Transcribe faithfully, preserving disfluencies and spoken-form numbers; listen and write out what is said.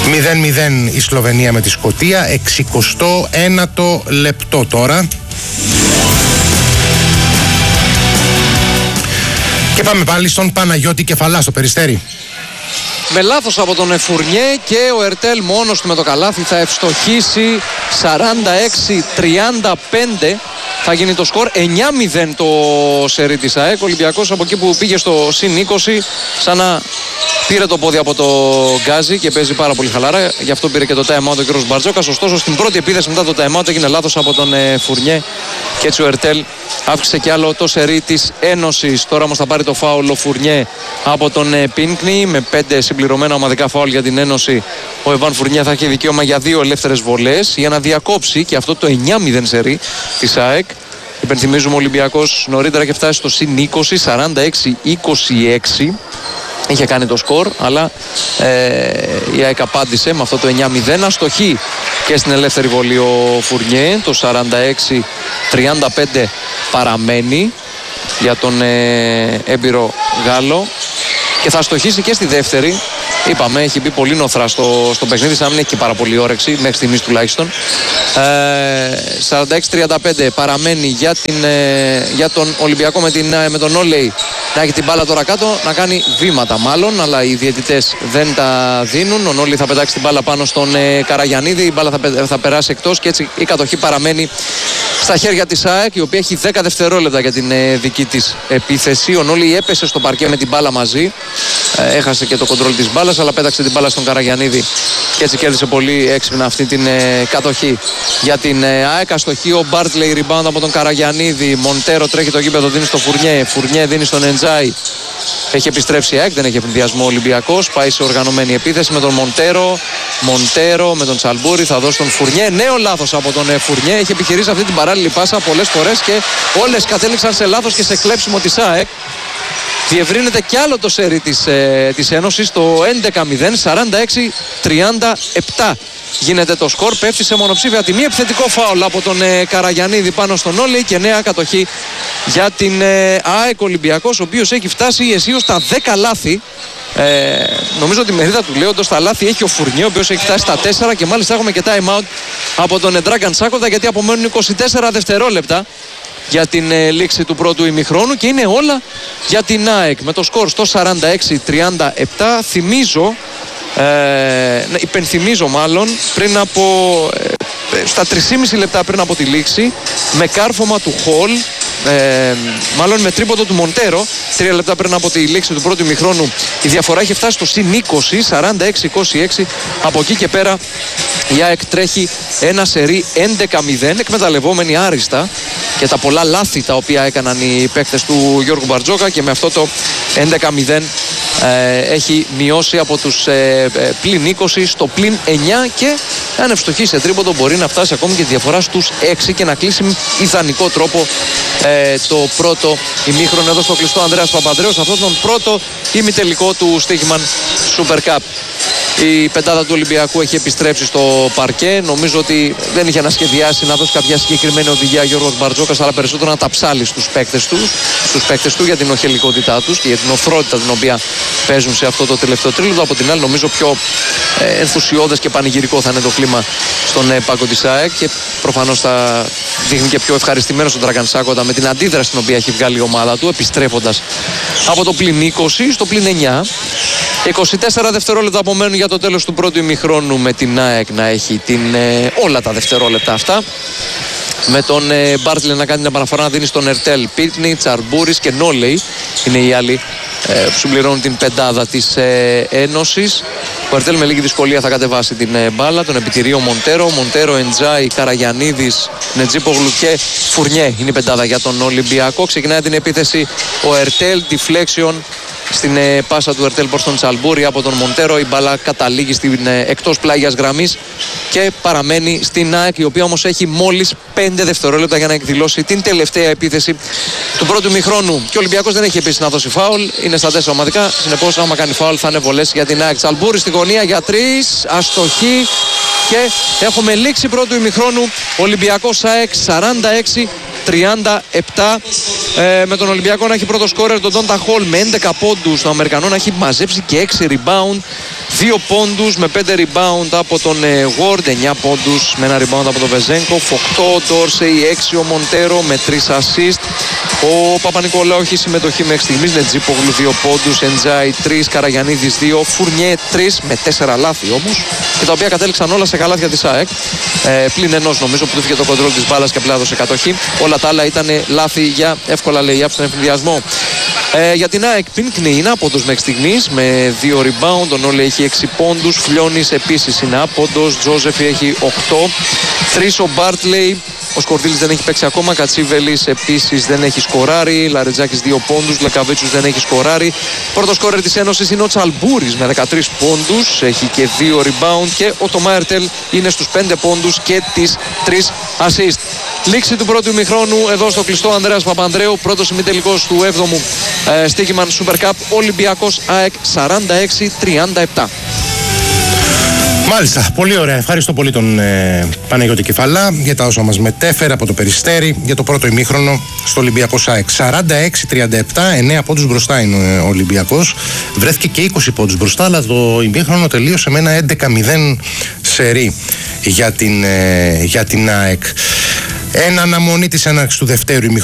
μηδέν μηδέν η Σλοβενία με τη Σκωτία, εξηκοστό ένατο λεπτό τώρα. Και πάμε πάλι στον Παναγιώτη Κεφαλά στο Περιστέρι. Με λάθος από τον Φουρνιέ και ο Ερτέλ μόνος του με το καλάθι θα ευστοχίσει. Σαράντα έξι τριάντα πέντε θα γίνει το σκορ. Εννιά μηδέν το σερί της ΑΕΚ. Ο Ολυμπιακός από εκεί που πήγε στο συν είκοσι σαν να πήρε το πόδι από το γκάζι και παίζει πάρα πολύ χαλαρά. Γι' αυτό πήρε και το time out ο κ. Μπαρτζόκας. Ωστόσο στην πρώτη επίθεση μετά το time out έγινε λάθος από τον Φουρνιέ και έτσι ο Ερτέλ αύξησε κι άλλο το σερί της Ένωσης. Τώρα όμως θα πάρει το φάουλ ο Φουρνιέ από τον Πίνκνι με πέντε συμπληρωμένα ομαδικά φάουλ για την Ένωση. Ο Εβάν Φουρνιέ θα έχει δικαίωμα για δύο ελεύθερες βολές για να διακόψει και αυτό το εννιά μηδέν σερί της ΑΕΚ. Υπενθυμίζουμε ο Ολυμπιακός νωρίτερα έχει φτάσει στο συν είκοσι, σαράντα έξι είκοσι έξι. Είχε κάνει το σκορ, αλλά ε, η ΑΕΚ απάντησε με αυτό το εννιά μηδέν. Αστοχή και στην ελεύθερη βολή ο Φουρνιέ. Το σαράντα έξι τριάντα πέντε παραμένει για τον ε, έμπειρο Γάλλο. Και θα αστοχήσει και στη δεύτερη. Είπαμε, έχει μπει πολύ νοθρά στο, στο παιχνίδι, σαν να μην έχει και πάρα πολύ όρεξη, μέχρι στιγμής τουλάχιστον. Ε, σαράντα έξι τριάντα πέντε παραμένει για, την, ε, για τον Ολυμπιακό με, την, με τον Όλεϊ να έχει την μπάλα τώρα κάτω, να κάνει βήματα μάλλον, αλλά οι διαιτητές δεν τα δίνουν. Ο Νόλη θα πετάξει την μπάλα πάνω στον ε, Καραγιαννίδη, η μπάλα θα, θα περάσει εκτός και έτσι η κατοχή παραμένει στα χέρια της ΑΕΚ, η οποία έχει δέκα δευτερόλεπτα για την ε, δική της επίθεση. Ο Νόλη έπεσε στο παρκέ με την μπάλα μαζί, ε, έχασε και το κοντρόλ της μπάλας, αλλά πέταξε την μπάλα στον Καραγιαννίδη και έτσι κέρδισε πολύ έξυπνα αυτή την ε, κατοχή για την ε, ΑΕΚ. Αστοχή ο Μπάρτλεϊ, rebound από τον Καραγιαννίδη. Μοντέρο τρέχει το γήπεδο, δίνει στο Φουρνιέ. Φουρνιέ δίνει στον Εντζάι. Έχει επιστρέψει η ΑΕΚ, δεν έχει ευνηδιασμό ο Ολυμπιακός. Πάει σε οργανωμένη επίθεση με τον Μοντέρο. Μοντέρο με τον Τσαλμπούρη, θα δώσει τον Φουρνιέ. Νέο λάθος από τον ε, Φουρνιέ. Έχει επιχειρήσει αυτή την παράλληλη πάσα πολλές φορές και όλες κατέληξαν σε λάθος και σε κλέψιμο της ΑΕΚ. Διευρύνεται κι άλλο το σέρι της, ε, της Ένωσης το έντεκα μηδέν, σαράντα έξι τριάντα επτά. Γίνεται το σκορ, πέφτει σε μονοψήφια τιμή. Επιθετικό φάουλ από τον ε, Καραγιαννίδη πάνω στον Όλη και νέα κατοχή για την ε, ΑΕΚ. Ολυμπιακός, ο οποίος έχει φτάσει αισίως στα δέκα λάθη. Ε, νομίζω ότι η μερίδα του λέω στα λάθη έχει ο Φουρνιέ, ο οποίος έχει φτάσει στα τέσσερα και μάλιστα έχουμε και time out από τον Ντράγκαν Σάκοβα, γιατί απομένουν είκοσι τέσσερα δευτερόλεπτα για την ε, λήξη του πρώτου ημιχρόνου και είναι όλα για την ΑΕΚ με το σκορ στο σαράντα έξι τριάντα επτά. Θυμίζω, ε, υπενθυμίζω μάλλον πριν από ε, στα τρία και μισό λεπτά πριν από τη λήξη, με κάρφωμα του Χολ, ε, μάλλον με τρίποντο του Μοντέρο, τρία λεπτά πριν από τη λήξη του πρώτου ημιχρόνου, η διαφορά έχει φτάσει στο συν είκοσι, σαράντα έξι είκοσι έξι. Από εκεί και πέρα η ΑΕΚ τρέχει ένα σερί έντεκα μηδέν, εκμεταλλευόμενη άριστα και τα πολλά λάθη τα οποία έκαναν οι παίκτες του Γιώργου Μπαρτζόκα, και με αυτό το έντεκα μηδέν ε, έχει μειώσει από τους ε, ε, πλην είκοσι στο πλην εννιά και αν ευστοχεί σε τρίποντο μπορεί να φτάσει ακόμη και τη διαφορά στους έξι και να κλείσει με ιδανικό τρόπο ε, το πρώτο ημίχρονο εδώ στο κλειστό Ανδρέας Παπανδρέου, αυτόν τον πρώτο ημιτελικό του Στοίχημαν Super Cup. Η πεντάδα του Ολυμπιακού έχει επιστρέψει στο παρκέ. Νομίζω ότι δεν είχε ανασχεδιάσει να δώσει κάποια συγκεκριμένη οδηγία Γιώργος Μπαρτζόκας, αλλά περισσότερο να τα ψάλει στους παίκτες του, στους παίκτες του για την οχελικότητά τους και για την οθρότητα την οποία παίζουν σε αυτό το τελευταίο τρίλεπτο. Από την άλλη, νομίζω πιο ε, ενθουσιώδες και πανηγυρικό θα είναι το κλίμα στον ε, πάγκο της ΑΕΚ και προφανώς θα δείχνει και πιο ευχαριστημένο τον Ντράγκαν Σάκοβα με την αντίδραση την οποία έχει βγάλει η ομάδα του, επιστρέφοντας από το πλην είκοσι στο πλην εννιά. είκοσι τέσσερα δευτερόλεπτα απομένουν για το τέλος του πρώτου ημιχρόνου, με την ΑΕΚ να έχει την, ε, όλα τα δευτερόλεπτα αυτά. Με τον ε, Μπάρτλε να κάνει την επαναφορά, να δίνει στον Ερτέλ. Πίτνι, Τσαρμπούρης και Νόλεϊ είναι οι άλλοι ε, που συμπληρώνουν την πεντάδα της ε, Ένωσης. Ο Ερτέλ με λίγη δυσκολία θα κατεβάσει την ε, μπάλα, τον επιτηρεί ο Μοντέρο. Μοντέρο, Εντζάι, Καραγιαννίδης, Νετζίπογλου και Φουρνιέ είναι η πεντάδα για τον Ολυμπιακό. Ξεκινάει την επίθεση ο Ερτέλ, deflection στην ε, πάσα του Ερτέλ προς τον Τσαλμπούρη από τον Μοντέρο. Η μπάλα καταλήγει στην ε, εκτός πλάγιας γραμμής και παραμένει στην ΑΕΚ, η οποία όμως έχει μόλις πέντε δευτερόλεπτα για να εκδηλώσει την τελευταία επίθεση του πρώτου ημιχρόνου. Και ο Ολυμπιακός δεν έχει επίσης να δώσει φάουλ, είναι στα τέσσερα ομαδικά. Συνεπώς, άμα κάνει φάουλ, θα είναι βολές για την ΑΕΚ. Τσαλμπούρη στη γωνία για τρεις, αστοχή και έχουμε λήξη πρώτου ημιχρόνου. Ολυμπιακός ΑΕΚ σαράντα έξι τριάντα επτά, ε, με τον Ολυμπιακό να έχει πρώτο σκόρερ τον Ντόντα Χολ με έντεκα πόντους, τον Αμερικανό να έχει μαζέψει και έξι rebound, δύο πόντους με πέντε rebound από τον Ward, εννιά πόντους με ένα rebound από τον Βεζένκοφ, οκτώ ο Ντόρσεϊ, έξι ο Μοντέρο με τρία assist. Ο Παπα-Νικολάου έχει συμμετοχή μέχρι στιγμής, Νετζίπογλου δύο πόντους, Εντζάι τρία, Καραγιαννίδης δύο, Φουρνιέ τρία με τέσσερα λάθη όμως, και τα οποία κατέληξαν όλα σε καλάθια της ΑΕΚ. Ε, πλην ενός νομίζω που του φύγε το κοντρόλ της μπάλας και απλά έδωσε κατοχή. Όλα τα άλλα ήταν λάθη για εύκολα lay-up στον εφηδιασμό. Ε, για την ΑΕΚ, Πίνκνι είναι άποντος μέχρι στιγμής με δύο rebound, ο Νόλε έχει έξι πόντους, Φλιώνης επίσης είναι άποντος, Τζόζεφι έχει οκτώ, τρία ο Μπάρτλεϊ, ο Σκορδίλης δεν έχει παίξει ακόμα, Κατσίβελης επίσης δεν έχει σκοράρει, Λαρετζάκης δύο πόντους, Λεκαβίτσους δεν έχει σκοράρει. Πρώτο σκόρερ της Ένωσης είναι ο Τσαλμπούρης με δεκατρείς πόντους, έχει και δύο rebound, και ο Τομάερτελ είναι στους πέντε πόντους και τις τρία assist. Λήξη του πρώτου ημιχρόνου εδώ στο κλειστό Ανδρέας Παπανδρέου, πρώτος ημιτελικός του έβδομου ε, Στίχημαν Super Cup, Ολυμπιακός ΑΕΚ σαράντα έξι τριάντα επτά. Μάλιστα, πολύ ωραία. Ευχαριστώ πολύ τον ε, Παναγιώτη Κεφαλά για τα όσα μας μετέφερε από το Περιστέρι για το πρώτο ημίχρονο στο Ολυμπιακό ΑΕΚ. σαράντα έξι τριάντα επτά, εννέα πόντους μπροστά είναι ο Ολυμπιακός. Βρέθηκε και είκοσι πόντους μπροστά, αλλά το ημίχρονο τελείωσε με ένα έντεκα μηδέν σερί για την, ε, για την ΑΕΚ. Εν αναμονή της έναρξης του δευτέρου ημίχρονου